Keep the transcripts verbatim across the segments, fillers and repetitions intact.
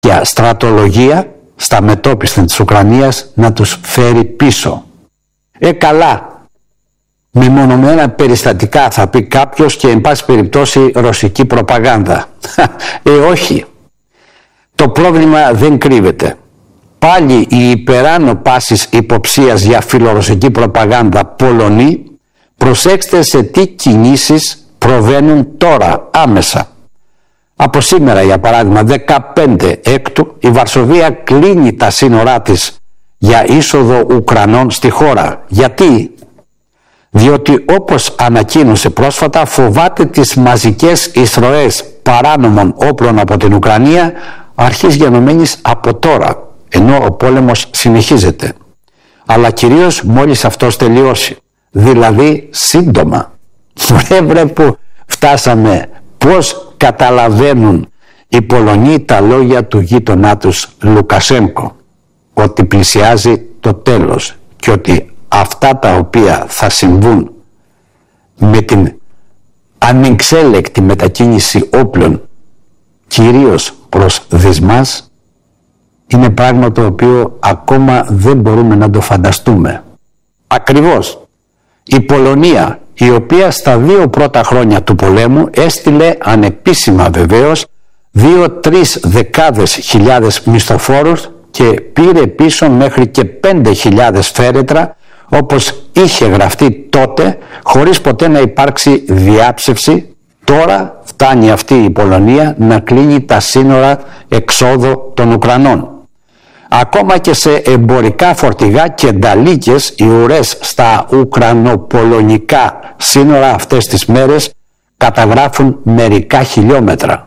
και στρατολογία στα μετώπιστα της Ουκρανίας να τους φέρει πίσω. Ε καλά, με μονομένα περιστατικά θα πει κάποιος και εν πάση περιπτώσει ρωσική προπαγάνδα. Ε όχι, το πρόβλημα δεν κρύβεται. Πάλι η υπεράνω πάσης υποψίας για φιλορωσική προπαγάνδα Πολωνοί, προσέξτε σε τι κινήσεις προβαίνουν τώρα άμεσα. Από σήμερα, για παράδειγμα, δεκαπέντε έκτου, η Βαρσοβία κλείνει τα σύνορά της για είσοδο Ουκρανών στη χώρα. Γιατί? Διότι, όπως ανακοίνωσε πρόσφατα, φοβάται τις μαζικές εισρωές παράνομων όπλων από την Ουκρανία αρχής γενομένης από τώρα, ενώ ο πόλεμος συνεχίζεται. Αλλά κυρίως μόλις αυτός τελειώσει, δηλαδή σύντομα. Βρε βρε που φτάσαμε, πώς καταλαβαίνουν οι Πολωνοί τα λόγια του γείτονά τους Λουκασένκο, ότι πλησιάζει το τέλος και ότι αυτά τα οποία θα συμβούν με την ανεξέλεκτη μετακίνηση όπλων κυρίως προς δυσμάς είναι πράγμα το οποίο ακόμα δεν μπορούμε να το φανταστούμε. Ακριβώς η Πολωνία, η οποία στα δύο πρώτα χρόνια του πολέμου έστειλε ανεπίσημα βεβαίως δύο-τρεις δεκάδες χιλιάδες μισθοφόρους και πήρε πίσω μέχρι και πέντε χιλιάδες φέρετρα, όπως είχε γραφτεί τότε, χωρίς ποτέ να υπάρξει διάψευση. Τώρα φτάνει αυτή η Πολωνία να κλείνει τα σύνορα εξόδου των Ουκρανών. Ακόμα και σε εμπορικά φορτηγά και νταλίκες οι ουρές στα ουκρανοπολωνικά σύνορα αυτές τις μέρες καταγράφουν μερικά χιλιόμετρα.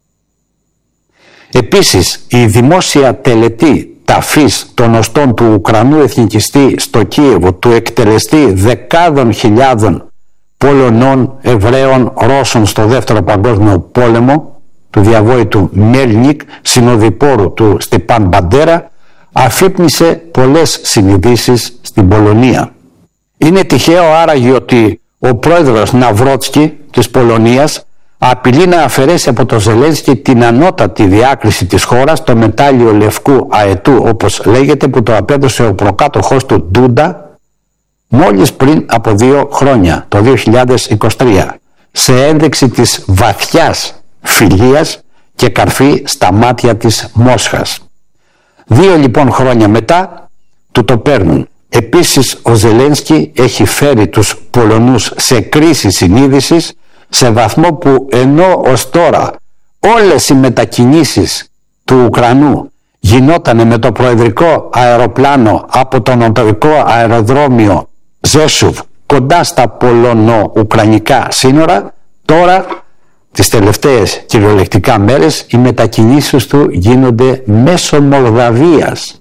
Επίσης, η δημόσια τελετή ταφής των οστών του Ουκρανού εθνικιστή στο Κίεβο, του εκτελεστή δεκάδων χιλιάδων Πολωνών, Εβραίων, Ρώσων στο δεύτερο παγκόσμιο πόλεμο, του διαβόητου Μέλνικ, συνοδοιπόρου του Στεπάν Μπαντέρα, αφύπνισε πολλές συνειδήσεις στην Πολωνία. Είναι τυχαίο άραγε ότι ο πρόεδρος Ναυρότσκι της Πολωνίας απειλεί να αφαιρέσει από το Ζελένσκι την ανώτατη διάκριση της χώρας, το μετάλλιο λευκού αετού όπως λέγεται, που το απέδωσε ο προκάτοχός του Ντούντα μόλις πριν από δύο χρόνια, το δύο χιλιάδες είκοσι τρία, σε ένδειξη της βαθιάς φιλίας και καρφή στα μάτια της Μόσχας. Δύο λοιπόν χρόνια μετά του το παίρνουν. Επίσης ο Ζελένσκι έχει φέρει τους Πολωνούς σε κρίση συνείδησης, σε βαθμό που ενώ ως τώρα όλες οι μετακινήσεις του Ουκρανού γινότανε με το προεδρικό αεροπλάνο από το νοτοϊκό αεροδρόμιο Ζέσουβ κοντά στα πολωνο-ουκρανικά σύνορα, τώρα τις τελευταίες κυριολεκτικά μέρες οι μετακινήσεις του γίνονται μέσω Μολδαβίας.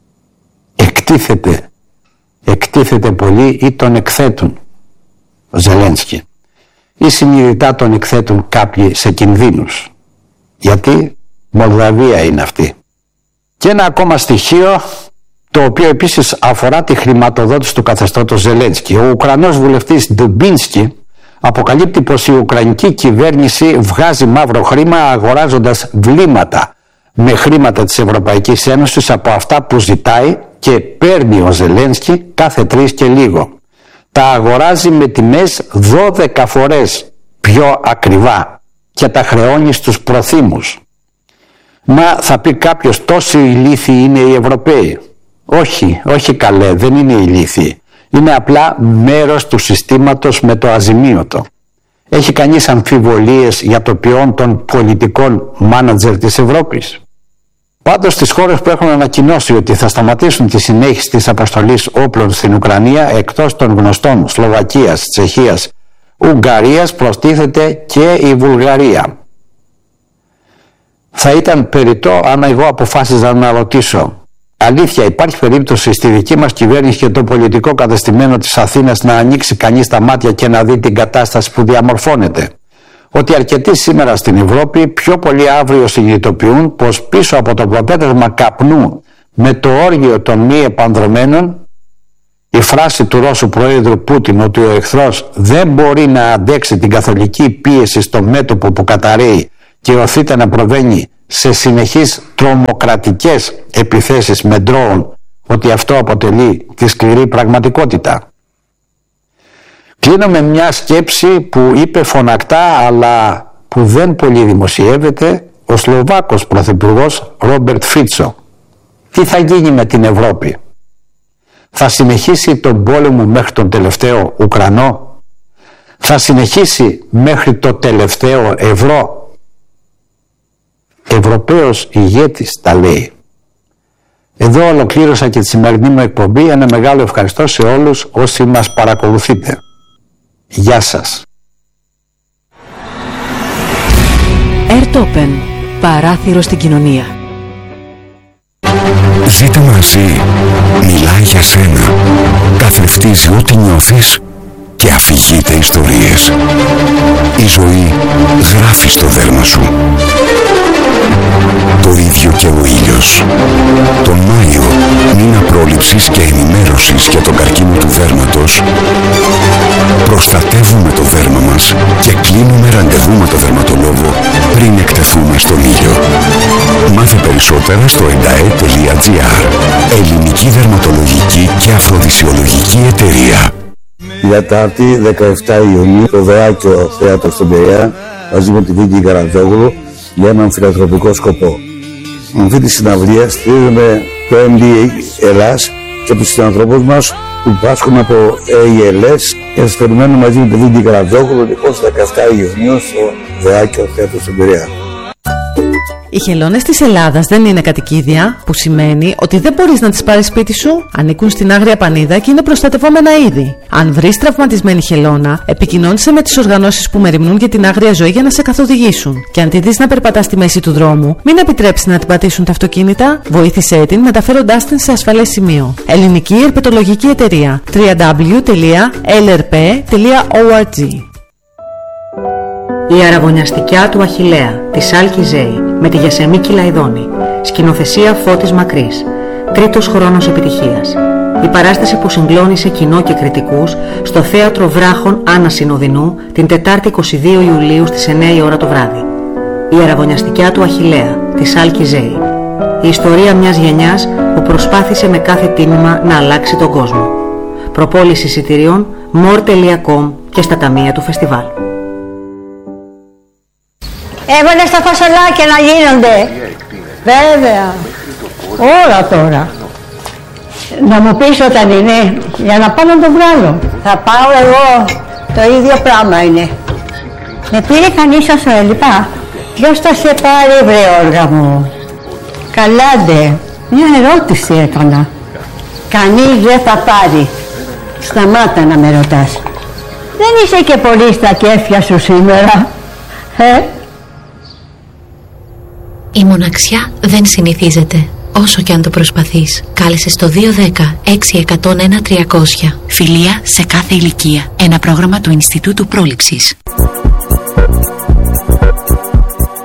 Εκτίθεται, εκτίθεται πολύ ή τον εκθέτουν ο Ζελένσκι, ή συνειδητά τον εκθέτουν κάποιοι σε κινδύνους. Γιατί Μολδαβία είναι αυτή. Και ένα ακόμα στοιχείο, το οποίο επίσης αφορά τη χρηματοδότηση του καθεστώτος Ζελένσκι. Ο Ουκρανός βουλευτής Ντουμπίνσκι αποκαλύπτει πως η Ουκρανική κυβέρνηση βγάζει μαύρο χρήμα αγοράζοντας βλήματα με χρήματα της Ευρωπαϊκής Ένωσης από αυτά που ζητάει και παίρνει ο Ζελένσκι κάθε τρεις και λίγο. Τα αγοράζει με τιμές δώδεκα φορές πιο ακριβά και τα χρεώνει στους προθύμους. Μα θα πει κάποιος, τόσοι ηλίθιοι είναι οι Ευρωπαίοι. Όχι, όχι καλέ, δεν είναι ηλίθιοι. Είναι απλά μέρος του συστήματος με το αζημίωτο. Έχει κανείς αμφιβολίες για το ποιόν των πολιτικών μάνατζερ της Ευρώπης? Πάντως στις χώρες που έχουν ανακοινώσει ότι θα σταματήσουν τη συνέχιση της αποστολής όπλων στην Ουκρανία, εκτός των γνωστών Σλοβακίας, Τσεχίας, Ουγγαρίας, προστίθεται και η Βουλγαρία. Θα ήταν περιττό αν εγώ αποφάσιζα να ρωτήσω, αλήθεια υπάρχει περίπτωση στη δική μας κυβέρνηση και το πολιτικό κατεστημένο της Αθήνας να ανοίξει κανείς τα μάτια και να δει την κατάσταση που διαμορφώνεται? Ότι αρκετοί σήμερα στην Ευρώπη πιο πολύ αύριο συνειδητοποιούν πως πίσω από το προπέτασμα καπνού με το όργιο των μη επανδρωμένων, η φράση του Ρώσου Προέδρου Πούτιν ότι ο εχθρός δεν μπορεί να αντέξει την καθολική πίεση στο μέτωπο που καταραίει και οθείται να προβαίνει σε συνεχείς τρομοκρατικές επιθέσεις με ντρόουν ότι αυτό αποτελεί τη σκληρή πραγματικότητα? Κλείνω με μια σκέψη που είπε φωνακτά αλλά που δεν πολύ δημοσιεύεται ο Σλοβάκος πρωθυπουργός Ρόμπερτ Φίτσο. Τι θα γίνει με την Ευρώπη? Θα συνεχίσει τον πόλεμο μέχρι τον τελευταίο Ουκρανό? Θα συνεχίσει μέχρι το τελευταίο ευρώ? Ευρωπαίος ηγέτης τα λέει. Εδώ ολοκλήρωσα και τη σημερινή μου εκπομπή. Ένα μεγάλο ευχαριστώ σε όλους όσοι μας παρακολουθείτε. Γεια σας. Airtopen. Παράθυρο στην κοινωνία. Ζήτα μαζί. Μιλάει για σένα. Καθρεφτίζει ό,τι νιώθεις και αφηγείται ιστορίες. Η ζωή γράφει στο δέρμα σου. Το ίδιο και ο ήλιος. Τον Μάιο, μήνα πρόληψης και ενημέρωσης για τον καρκίνο του δέρματος, προστατεύουμε το δέρμα μας και κλείνουμε ραντεβού με το δερματολόγο πριν εκτεθούμε στον ήλιο. Μάθε περισσότερα στο εντα-ε τελεία τζι άρ. Ελληνική Δερματολογική και Αφροδισιολογική Εταιρεία. Τετάρτη δεκαεφτά Ιουνίου το Βεάκιο Θέατρο στον Πειραιά μαζί με τη Βίκη Καρατζόγλου για έναν φιλανθρωπικό σκοπό. Με αυτή τη συναυλία στηρίζουμε το εμ ντι Ελλάς και τους συνανθρώπους μας που πάσχουν από έι ελ ες και σας περιμένουμε μαζί με τη Βίκη Καρατζόγλου λοιπόν στις δεκαεφτά Ιουνίου στο Βεάκιο Θέατρο στον Πειραιά. Οι χελώνες της Ελλάδας δεν είναι κατοικίδια, που σημαίνει ότι δεν μπορείς να τις πάρεις σπίτι σου. Ανήκουν στην Άγρια Πανίδα και είναι προστατευόμενα είδη. Αν βρεις τραυματισμένη χελώνα, επικοινώνησε με τις οργανώσεις που μεριμνούν για την άγρια ζωή για να σε καθοδηγήσουν. Και αν τη δεις να περπατά στη μέση του δρόμου, μην επιτρέψεις να την πατήσουν τα αυτοκίνητα. Βοήθησέ την μεταφέροντάς την σε ασφαλές σημείο. Ελληνική Ερπετολογική Εταιρεία. double-u double-u double-u τελεία ελ αρ πι τελεία ο αρ τζι. Η αραβωνιαστικιά του Αχιλλέα της Άλκη Ζέη με τη Γεσεμίκη Λαϊδόνη. Σκηνοθεσία Φώτης Μακρύς. Τρίτος χρόνος επιτυχίας. Η παράσταση που συγκλώνησε κοινό και κριτικούς στο Θέατρο Βράχων Άννα Συνοδεινού την Τετάρτη είκοσι δύο Ιουλίου στις εννιά η ώρα το βράδυ. Η αραβωνιαστικιά του Αχιλλέα της Άλκη Ζέη. Η ιστορία μιας γενιάς που προσπάθησε με κάθε τίμημα να αλλάξει τον κόσμο. Προπόληση εισιτηρίων μορ τελεία κομ και στα ταμεία του φεστιβάλ. Έβαλε στα φασολάκια να γίνονται. Βέβαια. Όλα τώρα. Να μου πεις όταν είναι, για να πάω να το βγάλω. Θα πάω εγώ. Το ίδιο πράγμα είναι. Με πήρε κανείς σας το έλειπα. Ποιος θα σε πάρει βρε όργα μου? Καλά ντε. Μια ερώτηση έκανα. Κανείς δεν θα πάρει. Σταμάτα να με ρωτάς. Δεν είσαι και πολύ στα κέφια σου σήμερα. Ε? Η μοναξιά δεν συνηθίζεται, όσο και αν το προσπαθείς. Κάλεσε στο δύο δέκα έξι εκατό ένα τριακόσια. Φιλία σε κάθε ηλικία. Ένα πρόγραμμα του Ινστιτούτου Πρόληψης.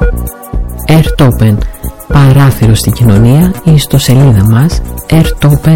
Airtopen. Παράθυρο στην κοινωνία. Η ιστοσελίδα μας airtopen.